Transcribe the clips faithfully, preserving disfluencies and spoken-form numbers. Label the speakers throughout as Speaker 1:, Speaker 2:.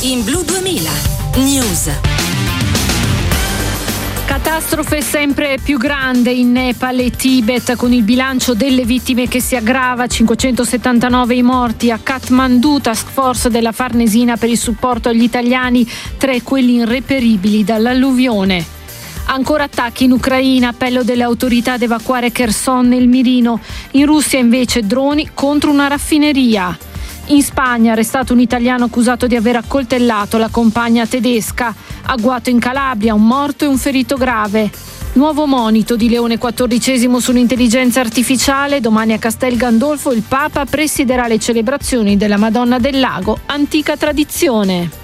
Speaker 1: in Blu duemila News.
Speaker 2: Catastrofe sempre più grande in Nepal e Tibet, con il bilancio delle vittime che si aggrava, cinquecentosettantanove i morti. A Kathmandu, task force della Farnesina per il supporto agli italiani, tre quelli irreperibili dall'alluvione. Ancora attacchi in Ucraina, appello delle autorità ad evacuare Kherson nel mirino. In Russia invece droni contro una raffineria. In Spagna arrestato un italiano accusato di aver accoltellato la compagna tedesca. Agguato in Calabria, un morto e un ferito grave. Nuovo monito di Leone quattordicesimo sull'intelligenza artificiale. Domani a Castel Gandolfo il Papa presiderà le celebrazioni della Madonna del Lago, antica tradizione.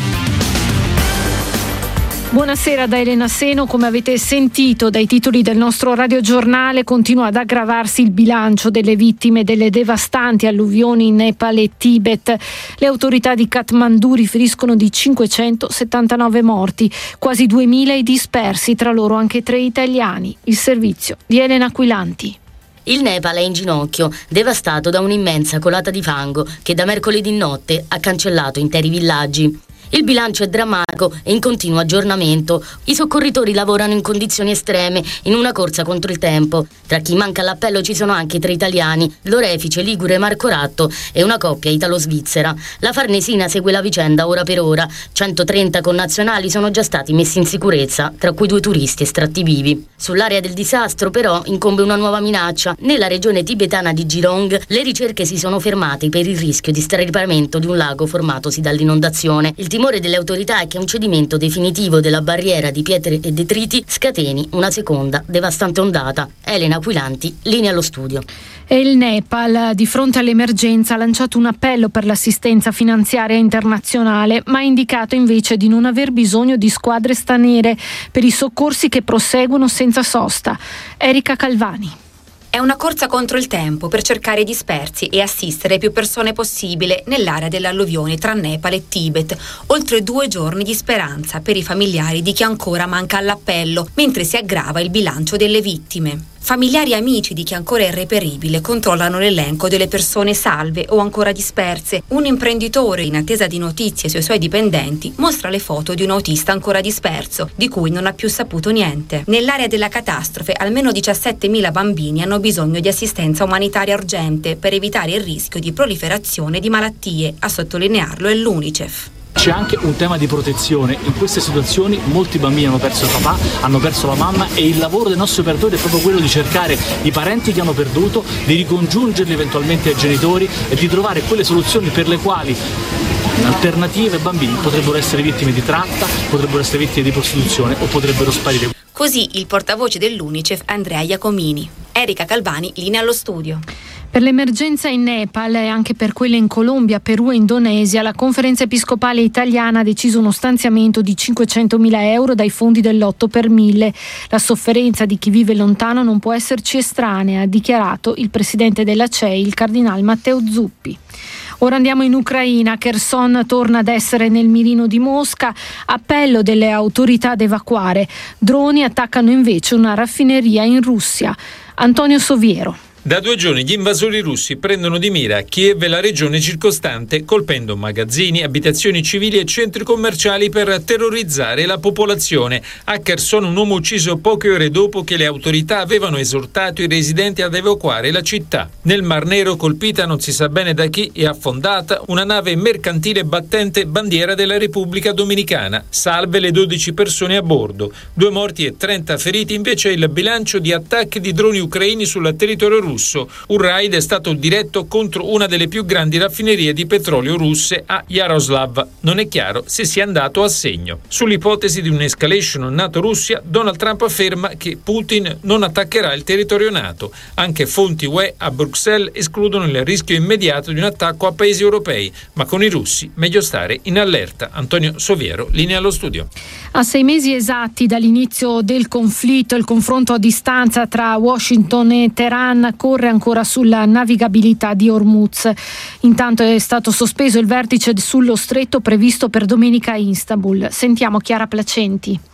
Speaker 2: Buonasera da Elena Seno. Come avete sentito dai titoli del nostro radiogiornale, continua ad aggravarsi il bilancio delle vittime delle devastanti alluvioni in Nepal e Tibet. Le autorità di Kathmandu riferiscono di cinquecentosettantanove morti, quasi duemila i dispersi, tra loro anche tre italiani. Il servizio di Elena Aquilanti.
Speaker 3: Il Nepal è in ginocchio, devastato da un'immensa colata di fango che da mercoledì notte ha cancellato interi villaggi. Il bilancio è drammatico e in continuo aggiornamento. I soccorritori lavorano in condizioni estreme, in una corsa contro il tempo. Tra chi manca all'appello ci sono anche tre italiani, l'orefice ligure Marco Ratto e una coppia italo-svizzera. La Farnesina segue la vicenda ora per ora. centotrenta connazionali sono già stati messi in sicurezza, tra cui due turisti estratti vivi. Sull'area del disastro però incombe una nuova minaccia. Nella regione tibetana di Jirong le ricerche si sono fermate per il rischio di straripamento di un lago formatosi dall'inondazione. Il Il timore delle autorità è che un cedimento definitivo della barriera di pietre e detriti scateni una seconda devastante ondata. Elena Aquilanti, linea allo studio.
Speaker 2: E il Nepal, di fronte all'emergenza, ha lanciato un appello per l'assistenza finanziaria internazionale, ma ha indicato invece di non aver bisogno di squadre straniere per i soccorsi che proseguono senza sosta. Erika Calvani.
Speaker 4: È una corsa contro il tempo per cercare i dispersi e assistere più persone possibile nell'area dell'alluvione tra Nepal e Tibet. Oltre due giorni di speranza per i familiari di chi ancora manca all'appello, mentre si aggrava il bilancio delle vittime. Familiari e amici di chi ancora è reperibile controllano l'elenco delle persone salve o ancora disperse. Un imprenditore, in attesa di notizie sui suoi dipendenti, mostra le foto di un autista ancora disperso, di cui non ha più saputo niente. Nell'area della catastrofe almeno diciassettemila bambini hanno bisogno di assistenza umanitaria urgente per evitare il rischio di proliferazione di malattie. A sottolinearlo è l'UNICEF.
Speaker 5: C'è anche un tema di protezione. In queste situazioni molti bambini hanno perso il papà, hanno perso la mamma, e il lavoro dei nostri operatori è proprio quello di cercare i parenti che hanno perduto, di ricongiungerli eventualmente ai genitori e di trovare quelle soluzioni per le quali alternative ai bambini potrebbero essere vittime di tratta, potrebbero essere vittime di prostituzione o potrebbero sparire.
Speaker 4: Così il portavoce dell'UNICEF Andrea Iacomini. Erika Calvani, linea allo studio.
Speaker 2: Per l'emergenza in Nepal e anche per quelle in Colombia, Perù e Indonesia, la Conferenza Episcopale Italiana ha deciso uno stanziamento di cinquecentomila euro dai fondi dell'otto per mille. La sofferenza di chi vive lontano non può esserci estranea, ha dichiarato il presidente della C E I, il cardinale Matteo Zuppi. Ora andiamo in Ucraina. Kherson torna ad essere nel mirino di Mosca. Appello delle autorità ad evacuare. Droni attaccano invece una raffineria in Russia. Antonio Soviero.
Speaker 6: Da due giorni gli invasori russi prendono di mira Kiev e la regione circostante, colpendo magazzini, abitazioni civili e centri commerciali per terrorizzare la popolazione. A Kherson un uomo ucciso poche ore dopo che le autorità avevano esortato i residenti ad evacuare la città. Nel Mar Nero, colpita non si sa bene da chi e affondata una nave mercantile battente bandiera della Repubblica Dominicana. Salve le dodici persone a bordo. Due morti e trenta feriti invece è il bilancio di attacchi di droni ucraini sul territorio russo. Un raid è stato diretto contro una delle più grandi raffinerie di petrolio russe a Yaroslav. Non è chiaro se sia andato a segno. Sull'ipotesi di un'escalation NATO-Russia, Donald Trump afferma che Putin non attaccherà il territorio NATO. Anche fonti U E a Bruxelles escludono il rischio immediato di un attacco a paesi europei, ma con i russi meglio stare in allerta. Antonio Soviero, linea allo studio.
Speaker 2: A sei mesi esatti dall'inizio del conflitto, il confronto a distanza tra Washington e Teheran corre ancora sulla navigabilità di Hormuz. Intanto è stato sospeso il vertice sullo stretto previsto per domenica a Istanbul. Sentiamo Chiara Placenti.